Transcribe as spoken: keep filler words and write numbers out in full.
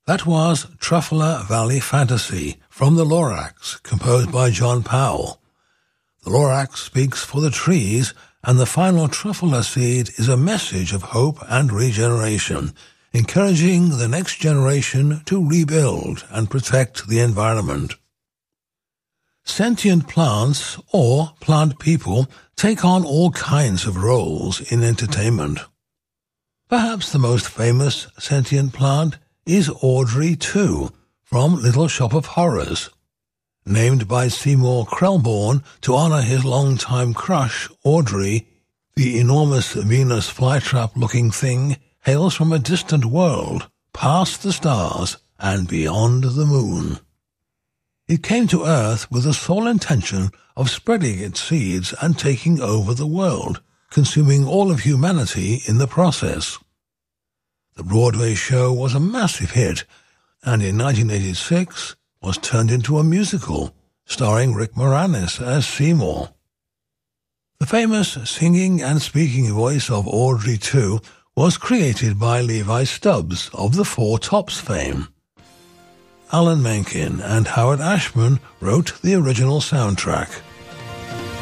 That was Truffler Valley Fantasy from the Lorax, composed by John Powell. The Lorax speaks for the trees, and the final truffler seed is a message of hope and regeneration, encouraging the next generation to rebuild and protect the environment. Sentient plants, or plant people, take on all kinds of roles in entertainment. Perhaps the most famous sentient plant is Audrey two from Little Shop of Horrors. Named by Seymour Krelborn to honor his longtime crush, Audrey, the enormous Venus flytrap-looking thing hails from a distant world, past the stars and beyond the moon. It came to Earth with the sole intention of spreading its seeds and taking over the world, consuming all of humanity in the process. The Broadway show was a massive hit, and in nineteen eighty-six was turned into a musical, starring Rick Moranis as Seymour. The famous singing and speaking voice of Audrey two was created by Levi Stubbs of the Four Tops fame. Alan Menken and Howard Ashman wrote the original soundtrack.